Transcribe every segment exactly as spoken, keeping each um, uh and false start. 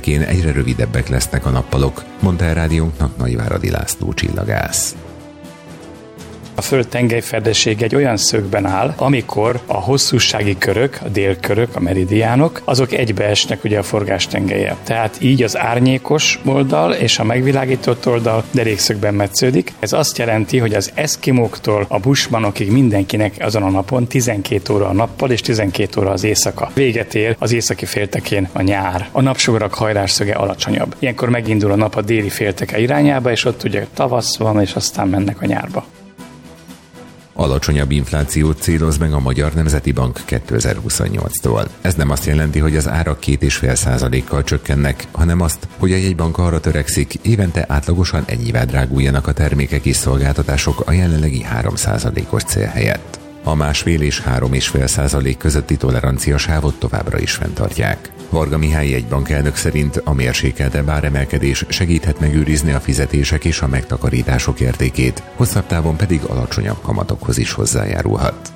területekén egyre rövidebbek lesznek a nappalok, mondta el rádiónknak Nagyváradi László csillagász. A Föld tengelyfedeség egy olyan szögben áll, amikor a hosszúsági körök, a délkörök, a meridiánok, azok egybeesnek ugye a forgástengellyel. Tehát így az árnyékos oldal és a megvilágított oldal derékszögben metsződik. Ez azt jelenti, hogy az eszkimóktól a bushmanokig mindenkinek azon a napon tizenkét óra a nappal és tizenkét óra az éjszaka. Véget ér az északi féltekén a nyár. A napsugarak hajrásszöge alacsonyabb. Ilyenkor megindul a nap a déli félteke irányába, és ott ugye tavasz van, és aztán mennek a nyárba. Alacsonyabb inflációt céloz meg a Magyar Nemzeti Bank kétezer-huszonnyolctól. Ez nem azt jelenti, hogy az árak két egész öt százalékkal csökkennek, hanem azt, hogy a jegybank arra törekszik, évente átlagosan ennyivel dráguljanak a termékek és szolgáltatások a jelenlegi három százalékos cél helyett. A másfél és három egész öt százalék közötti toleranciasávot továbbra is fenntartják. Varga Mihály jegybankelnök szerint a mérsékeltebb áremelkedés segíthet megőrizni a fizetések és a megtakarítások értékét, hosszabb távon pedig alacsonyabb kamatokhoz is hozzájárulhat.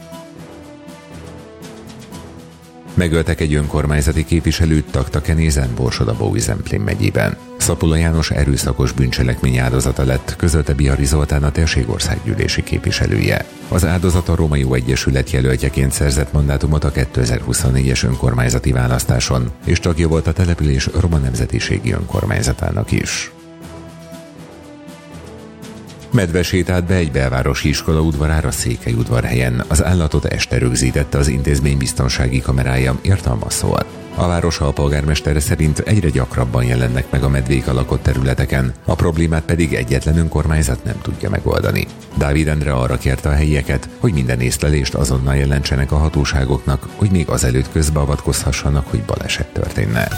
Megöltek egy önkormányzati képviselőt Taktakenézen, Borsod-Abaúj-Zemplén megyében. Szapola János erőszakos bűncselekmény áldozata lett, közölte Bihari Zoltán, a térségországgyűlési képviselője. Az áldozat a Roma Jó Egyesület jelöltjeként szerzett mandátumot a kétezer-huszonnégyes önkormányzati választáson, és tagja volt a település roma nemzetiségi önkormányzatának is. Medve sétált be egy belvárosi iskola udvarára Székelyudvarhelyen. Az állatot este rögzítette az intézmény biztonsági kamerája, értelme szól. A város alpolgármestere szerint egyre gyakrabban jelennek meg a medvék a lakott területeken, a problémát pedig egyetlen önkormányzat nem tudja megoldani. Dávid Endre arra kérte a helyieket, hogy minden észlelést azonnal jelentsenek a hatóságoknak, hogy még azelőtt közbeavatkozhassanak, hogy baleset történne.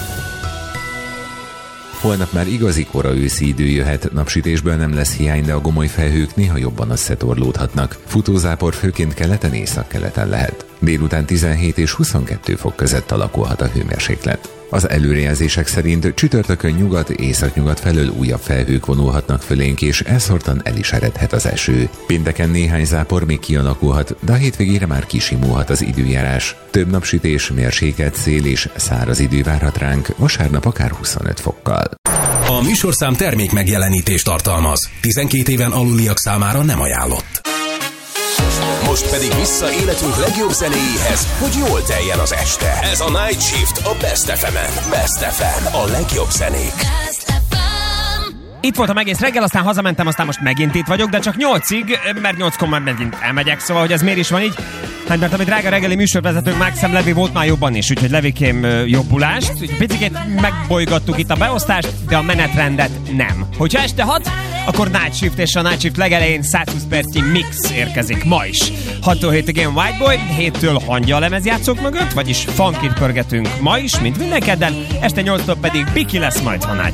Holnap már igazi kora őszi idő jöhet, napsütésből nem lesz hiány, de a gomoly felhők néha jobban összetorlódhatnak. Futózápor főként keleten, északkeleten lehet. Délután tizenhét és huszonkettő fok között alakulhat a hőmérséklet. Az előrejelzések szerint csütörtökön nyugat, északnyugat felől újabb felhők vonulhatnak fölénk, és elszórtan el is eredhet az eső. Pénteken néhány zápor még kialakulhat, de a hétvégére már kisimulhat az időjárás. Több napsütés, mérsékelt szél és száraz idő várhat ránk, vasárnap akár huszonöt fokkal. A műsorszám termék megjelenítést tartalmaz. tizenkét éven aluliak számára nem ajánlott. Most pedig vissza életünk legjobb zenéjéhez, hogy jól teljen az este. Ez a Night Shift a Best ef emen. Best ef em, a legjobb zenék. Itt voltam egész reggel, aztán hazamentem, aztán most megint itt vagyok, de csak nyolcig, mert nyolckor már megint elmegyek, szóval hogy ez miért is van így? Hát mert ami drága reggeli műsorvezetőnk Maxim Levi volt már jobban is, úgyhogy Levikém jobbulást. Úgy picikét megbolygattuk itt a beosztást, de a menetrendet nem. Hogyha este hat, akkor Night Shift, és a Night Shift legelején százhúsz percnyi mix érkezik ma is. hattól hétig én Whiteboy, héttől hangya a lemezjátszók mögött, vagyis funkit pörgetünk ma is, mint minden kedden, este nyolctól pedig Biki lesz majd, ha Night